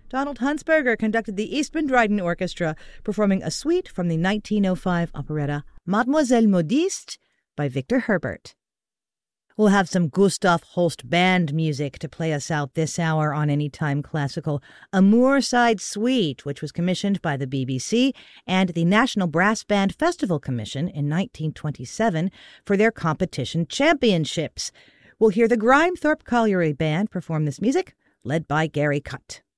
Donald Huntsberger conducted the Eastman Dryden Orchestra, performing a suite from the 1905 operetta Mademoiselle Modiste by Victor Herbert. We'll have some Gustav Holst band music to play us out this hour on Anytime Classical. A Moorside Suite, which was commissioned by the BBC and the National Brass Band Festival Commission in 1927 for their competition championships. We'll hear the Grimethorpe Colliery Band perform this music, led by Gary Cutt.